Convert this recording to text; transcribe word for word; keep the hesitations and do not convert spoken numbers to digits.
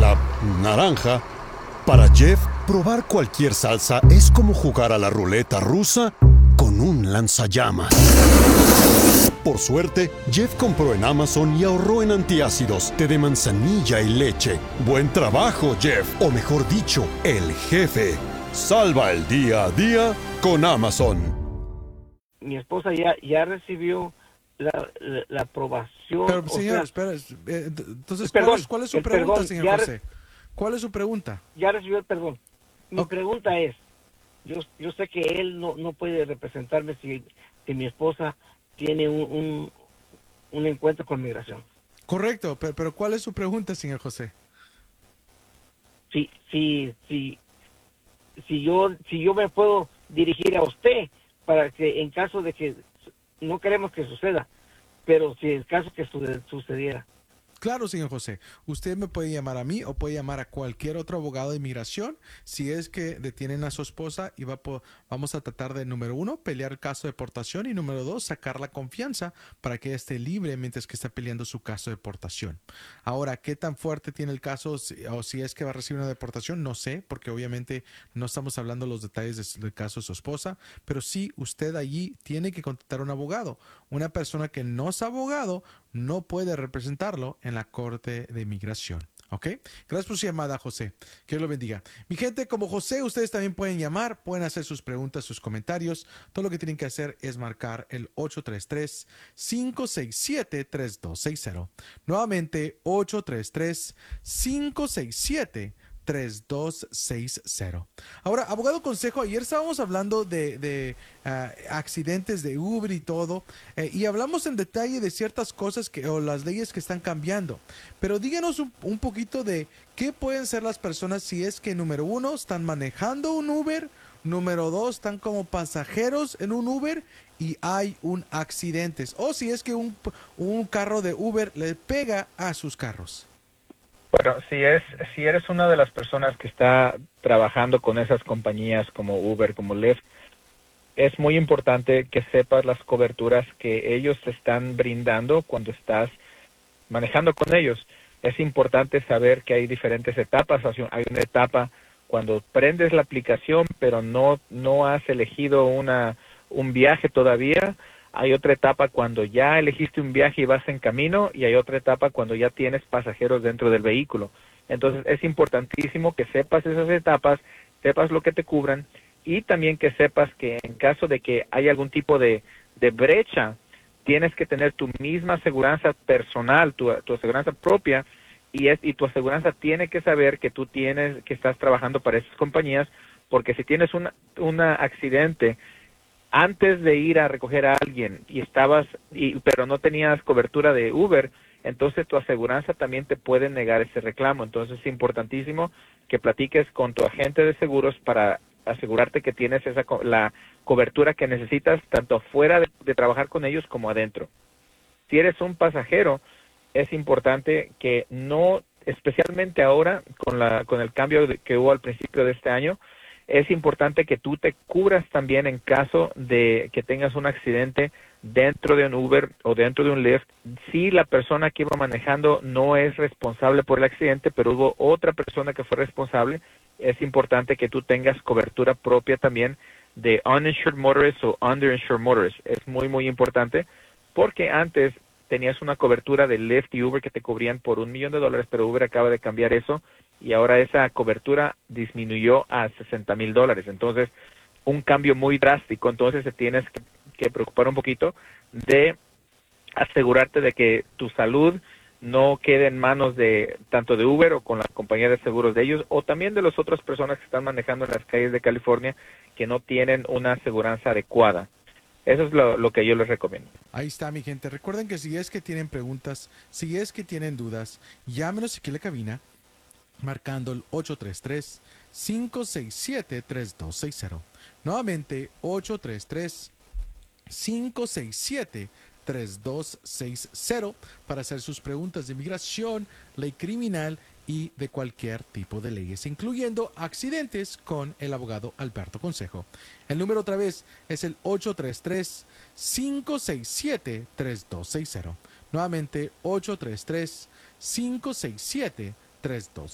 la naranja. Para Jeff, probar cualquier salsa es como jugar a la ruleta rusa con un lanzallamas. Por suerte, Jeff compró en Amazon y ahorró en antiácidos, té de manzanilla y leche. Buen trabajo, Jeff, o mejor dicho, el jefe. Salva el día a día con Amazon. Mi esposa ya, ya recibió la, la, la aprobación. Pero, señor, sea, espera, eh, entonces, perdón, ¿cuál es, cuál es su el pregunta, perdón, señor ya José? ¿Cuál es su pregunta? Ya recibió el perdón. Mi Ok. pregunta es, yo, yo sé que él no, no puede representarme si, si mi esposa tiene un, un, un encuentro con migración. Correcto, pero, pero ¿cuál es su pregunta, señor José? Si, si, si, si yo, si yo me puedo dirigir a usted para que en caso de que no queremos que suceda, pero si en caso que sucediera. Claro, señor José. Usted me puede llamar a mí o puede llamar a cualquier otro abogado de inmigración si es que detienen a su esposa y va po- vamos a tratar de, número uno, pelear el caso de deportación y número dos, sacar la confianza para que ella esté libre mientras que está peleando su caso de deportación. Ahora, ¿qué tan fuerte tiene el caso si- o si es que va a recibir una deportación? No sé, porque obviamente no estamos hablando los detalles de- del caso de su esposa, pero sí, usted allí tiene que contratar a un abogado. Una persona que no es abogado no puede representarlo en la Corte de Inmigración. ¿Ok? Gracias por su llamada, José. Que Dios lo bendiga. Mi gente, como José, ustedes también pueden llamar, pueden hacer sus preguntas, sus comentarios. Todo lo que tienen que hacer es marcar el ocho tres tres, cinco seis siete, tres dos seis cero. Nuevamente, ocho tres tres, cinco seis siete, tres dos seis cero. Ahora, abogado consejo, ayer estábamos hablando de, de uh, accidentes de Uber y todo, eh, y hablamos en detalle de ciertas cosas que, o las leyes que están cambiando. Pero díganos un, un poquito de qué pueden ser las personas si es que, número uno, están manejando un Uber, número dos, están como pasajeros en un Uber y hay un accidente, o si es que un, un carro de Uber le pega a sus carros. Bueno, si es si eres una de las personas que está trabajando con esas compañías como Uber, como Lyft, es muy importante que sepas las coberturas que ellos te están brindando cuando estás manejando con ellos. Es importante saber que hay diferentes etapas. Hay una etapa cuando prendes la aplicación, pero no no has elegido una un viaje todavía. Hay otra etapa cuando ya elegiste un viaje y vas en camino, y hay otra etapa cuando ya tienes pasajeros dentro del vehículo. Entonces es importantísimo que sepas esas etapas, sepas lo que te cubran, y también que sepas que en caso de que haya algún tipo de, de brecha, tienes que tener tu misma aseguranza personal, tu, tu aseguranza propia, y, es, y tu aseguranza tiene que saber que tú tienes, que estás trabajando para esas compañías, porque si tienes un una accidente antes de ir a recoger a alguien y estabas, y, pero no tenías cobertura de Uber, entonces tu aseguranza también te puede negar ese reclamo. Entonces es importantísimo que platiques con tu agente de seguros para asegurarte que tienes esa la cobertura que necesitas tanto fuera de, de trabajar con ellos como adentro. Si eres un pasajero, es importante que no, especialmente ahora con la con el cambio de, que hubo al principio de este año, es importante que tú te cubras también en caso de que tengas un accidente dentro de un Uber o dentro de un Lyft. Si la persona que iba manejando no es responsable por el accidente, pero hubo otra persona que fue responsable, es importante que tú tengas cobertura propia también de uninsured motorists o underinsured motorists. Es muy, muy importante porque antes tenías una cobertura de Lyft y Uber que te cubrían por un millón de dólares, pero Uber acaba de cambiar eso y ahora esa cobertura disminuyó a sesenta mil dólares. Entonces, un cambio muy drástico. Entonces, te tienes que, que preocupar un poquito de asegurarte de que tu salud no quede en manos de tanto de Uber o con la compañía de seguros de ellos, o también de las otras personas que están manejando en las calles de California que no tienen una aseguranza adecuada. Eso es lo, lo que yo les recomiendo. Ahí está, mi gente. Recuerden que si es que tienen preguntas, si es que tienen dudas, llámenos aquí a la cabina marcando el ocho tres tres, cinco seis siete, tres dos seis cero. Nuevamente, ocho tres tres, cinco seis siete, tres dos seis cero para hacer sus preguntas de inmigración, ley criminal y de cualquier tipo de leyes, incluyendo accidentes con el abogado Alberto Consejo. El número otra vez es el ocho tres tres, cinco seis siete, tres dos seis cero. Nuevamente, ocho tres tres, cinco seis siete, tres dos seis cero.